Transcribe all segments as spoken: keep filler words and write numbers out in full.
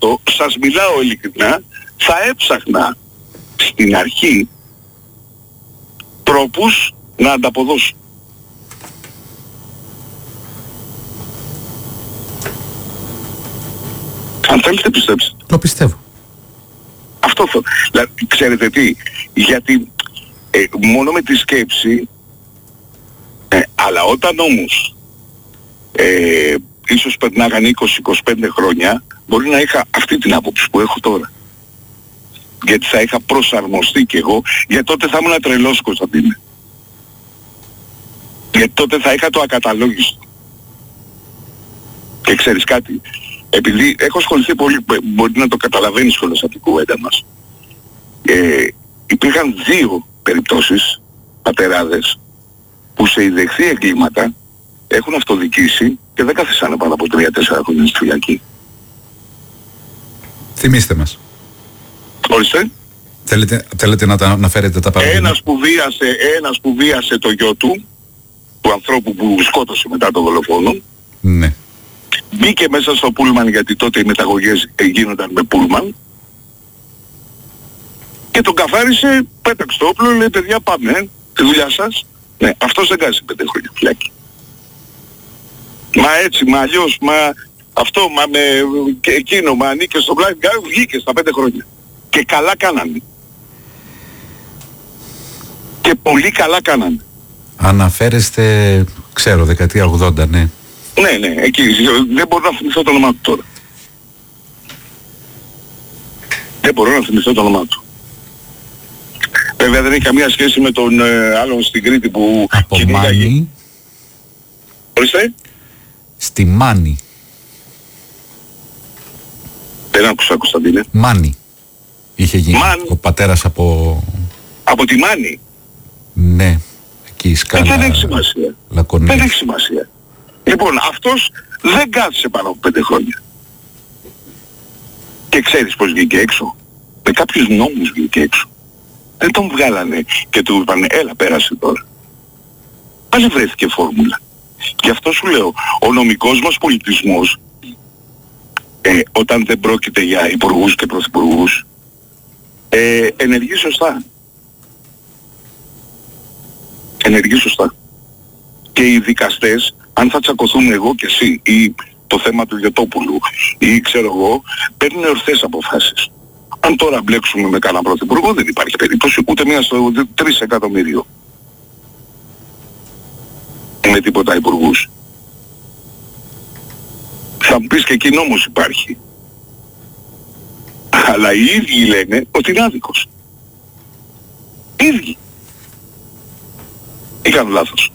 αυτό, σας μιλάω ειλικρινά, θα έψαχνα στην αρχή τρόπους να ανταποδώσω. Αν θέλετε πιστέψτε. Το πιστεύω. Αυτό θα... Δηλαδή, ξέρετε τι, γιατί ε, μόνο με τη σκέψη, ε, αλλά όταν όμως ε, ίσως περνάγανε είκοσι με είκοσι πέντε χρόνια, μπορεί να είχα αυτή την άποψη που έχω τώρα. Γιατί θα είχα προσαρμοστεί κι εγώ, γιατί τότε θα ήμουν τρελός, Κωνσταντίνε. Γιατί τότε θα είχα το ακαταλόγιστο. Και ξέρεις κάτι, επειδή έχω ασχοληθεί πολύ, μπορεί να το καταλαβαίνεις κιόλας από την κουβέντα μας. Ε, υπήρχαν δύο περιπτώσεις, πατεράδες, που σε ιδεχθεί εγκλήματα έχουν αυτοδικήσει και δεν καθίσανε πάνω από τρία τέσσερα χρόνια στη φυλακή. Θυμήστε μας. Ορίστε. Θέλετε, θέλετε να τα αναφέρετε τα παραδείγματα. Ένας που βίασε, ένας που βίασε το γιο του, του ανθρώπου που σκότωσε μετά το δολοφόνο. Ναι. Μπήκε μέσα στο πούλμαν, γιατί τότε οι μεταγωγές γίνονταν με πούλμαν, και τον καφάρισε, πέταξε το όπλο, λέει παιδιά πάμε, ε, τη δουλειά σας. Ναι, αυτός δεν κάθισε πέντε χρόνια φυλάκι. Μα έτσι, μα αλλιώς, μα αυτό, μα με και εκείνο, μα ανήκε στο πλάι, βγήκε στα πέντε χρόνια. Και καλά κάνανε. Και πολύ καλά κάνανε. Αναφέρεστε, ξέρω, δεκαετία ογδόντα, ναι. Ναι, ναι, εκεί. Δεν μπορώ να θυμηθώ το όνομά του τώρα. Δεν μπορώ να θυμηθώ το όνομά του. Βέβαια δεν έχει καμία σχέση με τον ε, άλλον στην Κρήτη που από κυνήγαγε. Μάνη. Ορίστε. Στη Μάνη. Δεν άκουσα, Κωνσταντίνε. Μάνη. Είχε γίνει. Μάνη. Ο πατέρας από... Από τη Μάνη. Ναι. Εκεί η σκάλα. Ε, δεν έχει σημασία. Λακωνία. Δεν έχει σημασία. Λοιπόν, αυτός δεν κάθισε πάνω από πέντε χρόνια. Και ξέρεις πως βγήκε έξω. Με κάποιους νόμους βγήκε έξω. Δεν τον βγάλανε και του είπανε έλα πέρασε τώρα. Πάλι βρέθηκε φόρμουλα. Γι' αυτό σου λέω, ο νομικός μας πολιτισμός, ε, όταν δεν πρόκειται για υπουργούς και πρωθυπουργούς, ε, ενεργεί σωστά. Ενεργεί σωστά. Και οι δικαστές, αν θα τσακωθούμε εγώ και εσύ ή το θέμα του Γιωτόπουλου ή ξέρω εγώ, παίρνουν ορθές αποφάσεις. Αν τώρα μπλέξουμε με κανένα πρωθυπουργό δεν υπάρχει περίπτωση ούτε μία στο τρεις εκατομμύριο. Με τίποτα υπουργούς. Θα μου πεις και εκεί νόμος υπάρχει. Αλλά οι ίδιοι λένε ότι είναι άδικος. Οι ίδιοι. Ή κάνω λάθος.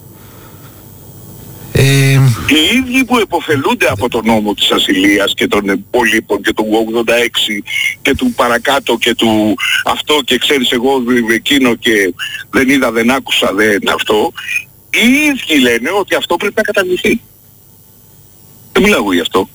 Ε... Οι ίδιοι που επωφελούνται από τον νόμο της ασυλίας και των υπολείπων και του ογδόντα έξι και του παρακάτω και του αυτό και ξέρεις εγώ εκείνο και δεν είδα, δεν άκουσα, δεν αυτό, οι ίδιοι λένε ότι αυτό πρέπει να καταργηθεί. Δεν μιλάω εγώ γι' αυτό.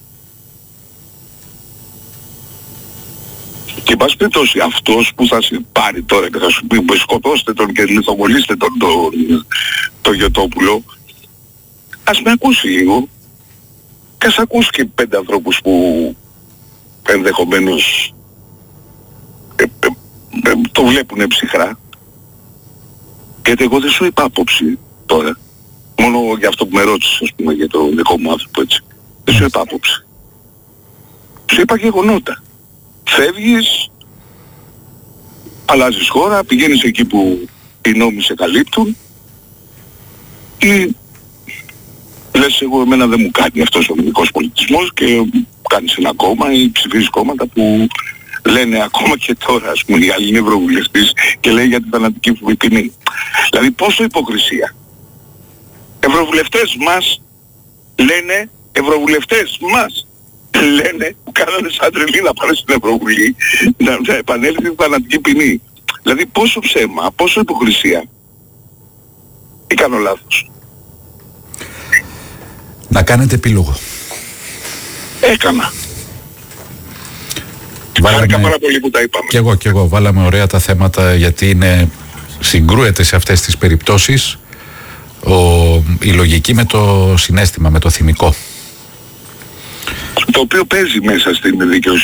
Και εν πάση περιπτώσει αυτός που θα σε πάρει τώρα και θα σου πει σκοτώστε τον και λιθοβολήστε τον τον, τον Γιωτόπουλο, ας με ακούσει λίγο και ας ακούσει και πέντε ανθρώπους που ενδεχομένως ε, ε, ε, το βλέπουν ψυχρά. Γιατί εγώ δεν σου είπα άποψη τώρα, μόνο για αυτό που με ρώτησες, ας πούμε, για το δικό μου άνθρωπο έτσι. Δεν σου είπα άποψη. Σου είπα γεγονότα. Φεύγεις, αλλάζεις χώρα, πηγαίνεις εκεί που οι νόμοι σε καλύπτουν ή λες εγώ εμένα δεν μου κάνει αυτός ο νομικός πολιτισμός και κάνεις ένα κόμμα ή ψηφίζεις κόμματα που λένε ακόμα και τώρα, ας πούμε, η άλλη είναι ευρωβουλευτής και λέει για την θανατική ποινή. Δηλαδή πόσο υποκρισία. Ευρωβουλευτές μας λένε, ευρωβουλευτές μας λένε που κάνανε σαν τρελή να πάνε στην Ευρωβουλή να, να επανέλθει η θανατική ποινή. Δηλαδή πόσο ψέμα, πόσο υποκρισία. Ή κάνω λάθος. Να κάνετε επίλογο. Έκανα. Χάρηκα πάρα πολύ που τα είπαμε. Κι εγώ, κι εγώ. Βάλαμε ωραία τα θέματα γιατί είναι, συγκρούεται σε αυτές τις περιπτώσεις ο, η λογική με το συναίσθημα, με το θυμικό. Το οποίο παίζει μέσα στην δικαιοσύνη.